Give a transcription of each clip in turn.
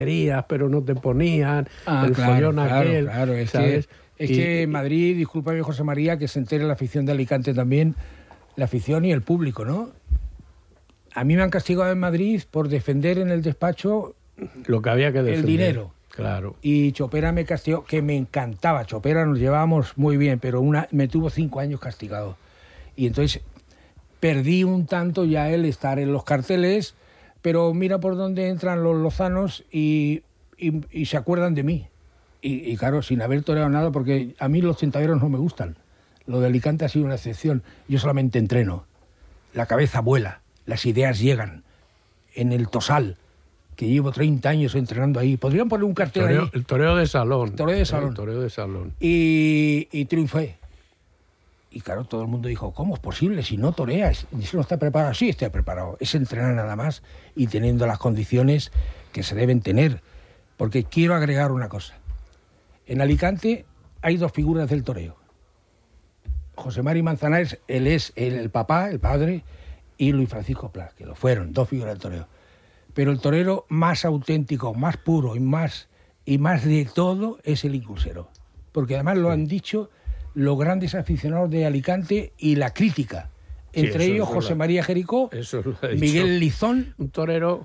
querías, pero no te ponían, el follón aquel, claro, ¿sabes? Es que en Madrid, discúlpame José María, que se entere la afición de Alicante también, la afición y el público, ¿no? A mí me han castigado en Madrid por defender en el despacho lo que había que defender. El dinero. Claro. Y Chopera me castigó, que me encantaba. Chopera nos llevábamos muy bien, pero me tuvo 5 años castigado. Y entonces perdí un tanto ya el estar en los carteles, pero mira por dónde entran los lozanos y se acuerdan de mí. Y claro, sin haber toreado nada, porque a mí los tentaderos no me gustan. Lo de Alicante ha sido una excepción. Yo solamente entreno. La cabeza vuela, las ideas llegan. En el Tosal, que llevo 30 años entrenando ahí. Podrían poner un cartel ahí. El toreo de salón. Toreo de salón. El toreo de salón. Y triunfé. Y claro, todo el mundo dijo, ¿cómo es posible si no toreas? ¿Si no está preparado? Sí, estoy preparado. Es entrenar nada más y teniendo las condiciones que se deben tener. Porque quiero agregar una cosa. En Alicante hay 2 figuras del toreo. José Mari Manzanares, él es el papá, el padre, y Luis Francisco Plas, que lo fueron, 2 figuras del toreo. Pero el torero más auténtico, más puro y más de todo es el incursero. Porque además lo han dicho los grandes aficionados de Alicante y la crítica. Entre ellos José María Jericó, Miguel Lizón, un torero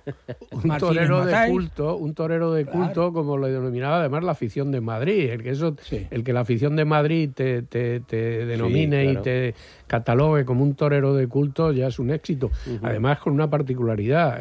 de culto, como lo denominaba además la afición de Madrid. El que la afición de Madrid te denomine y te catalogue como un torero de culto ya es un éxito. Además, con una particularidad,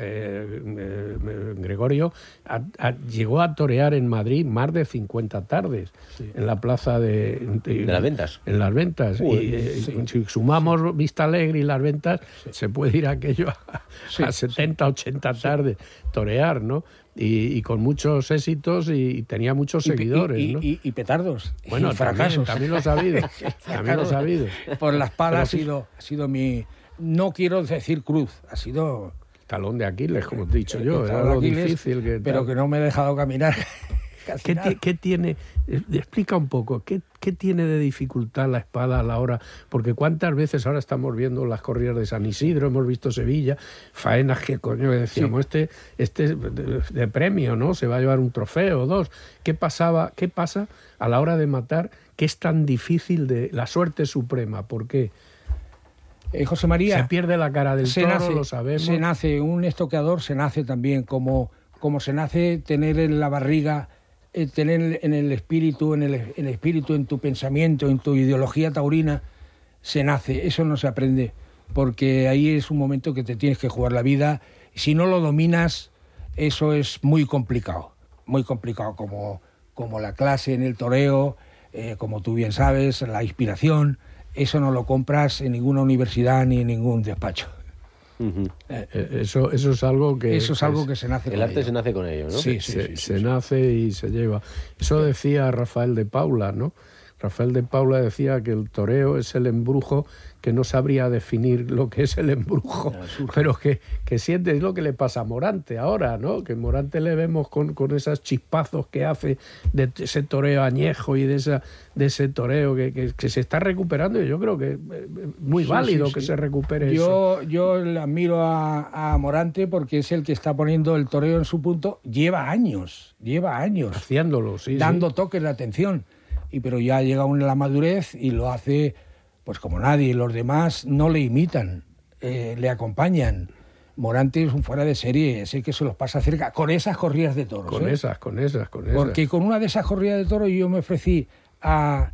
Gregorio llegó a torear en Madrid más de 50 tardes en la plaza de las Ventas. En las Ventas. Si sumamos Vista Alegre y las Ventas, se puede ir aquello a 70, 80 tardes torear, ¿no? Y con muchos éxitos y tenía muchos seguidores, ¿no? Y petardos. Bueno, y fracasos. También lo he sabido. Por la espada ha sido mi... No quiero decir cruz, ha sido... Talón de Aquiles, como te he dicho yo. Era lo difícil pero que no me he dejado caminar. ¿Qué tiene? Explica un poco, ¿qué tiene de dificultad la espada a la hora? Porque cuántas veces ahora estamos viendo las corridas de San Isidro, hemos visto Sevilla, faenas que coño decíamos, este de premio, ¿no? Se va a llevar un trofeo o 2. ¿Qué pasa a la hora de matar? ¿Qué es tan difícil de la suerte suprema? ¿Por qué? José María, se pierde la cara del toro, lo sabemos. Se nace, un estoqueador se nace también, como se nace tener en la barriga, tener en el espíritu, en tu pensamiento, en tu ideología taurina, se nace. Eso no se aprende, porque ahí es un momento que te tienes que jugar la vida. Si no lo dominas, eso es muy complicado, como la clase en el toreo, como tú bien sabes, la inspiración. Eso no lo compras en ninguna universidad ni en ningún despacho. Eso es algo que... Eso es algo que se nace con ello. El arte se nace con ello, ¿no? Sí, se nace y se lleva. Eso decía Rafael de Paula, ¿no? Rafael de Paula decía que el toreo es el embrujo, que no sabría definir lo que es el embrujo, pero que siente, es lo que le pasa a Morante ahora, ¿no? Que Morante le vemos con esos chispazos que hace de ese toreo añejo y de ese toreo que se está recuperando, y yo creo que es muy válido que se recupere eso. Yo le admiro a Morante porque es el que está poniendo el toreo en su punto, lleva años haciéndolo, dando toques de atención. Pero ya llega a la madurez y lo hace pues como nadie. Los demás no le imitan, le acompañan. Morante es un fuera de serie, sé que se los pasa cerca con esas corridas de toros. Con esas. Porque con una de esas corridas de toros yo me ofrecí a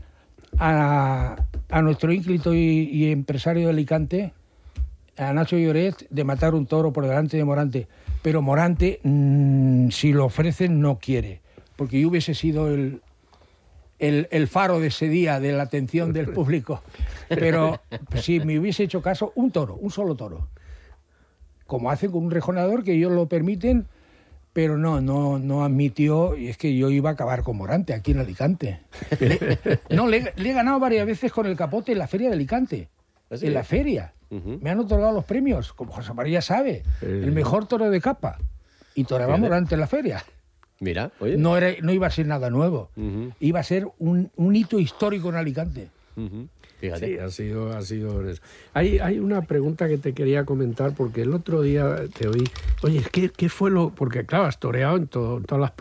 nuestro ínclito y empresario de Alicante, a Nacho Lloret, de matar un toro por delante de Morante. Pero Morante, si lo ofrecen, no quiere. Porque yo hubiese sido el faro de ese día, de la atención del público. Pero si me hubiese hecho caso, un solo toro. Como hacen con un rejoneador, que ellos lo permiten, pero no admitió, y es que yo iba a acabar con Morante aquí en Alicante. Le he ganado varias veces con el capote en la feria de Alicante. ¿Sí? En la feria. Me han otorgado los premios, como José María sabe, el mejor toro de capa. Y toreaba Morante en la feria. Mira, oye. No iba a ser nada nuevo. Iba a ser un hito histórico en Alicante. Fíjate. Sí, ha sido eso. Hay una pregunta que te quería comentar, porque el otro día te oí, oye, ¿qué fue lo...? Porque claro, has toreado en todas las